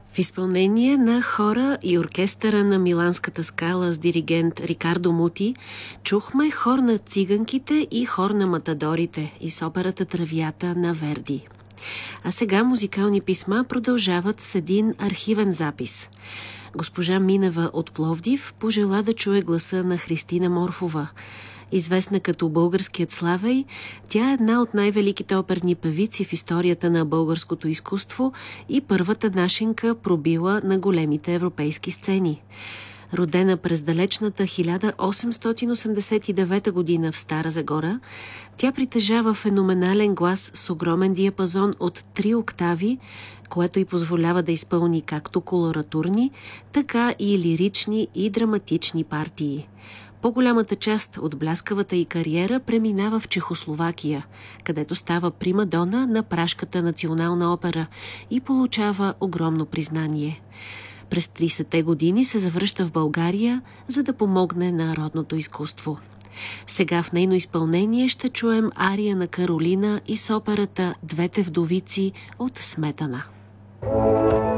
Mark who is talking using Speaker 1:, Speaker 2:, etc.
Speaker 1: В изпълнение на хора и оркестъра на Миланската скала с диригент Рикардо Мути чухме хор на циганките и хор на матадорите из операта Травията на Верди. А сега музикални писма продължават с един архивен запис. Госпожа Минева от Пловдив пожела да чуе гласа на Христина Морфова. Известна като българският Славей, тя е една от най-великите оперни певици в историята на българското изкуство и първата нашинка пробила на големите европейски сцени. Родена през далечната 1889 година в Стара Загора, тя притежава феноменален глас с огромен диапазон от 3 октави, което й позволява да изпълни както колоратурни, така и лирични и драматични партии. По-голямата част от бляскавата й кариера преминава в Чехословакия, където става примадона на Пражката национална опера и получава огромно признание. През 30-те години се завръща в България, за да помогне на родното изкуство. Сега в нейно изпълнение ще чуем ария на Каролина и с операта «Двете вдовици» от Сметана.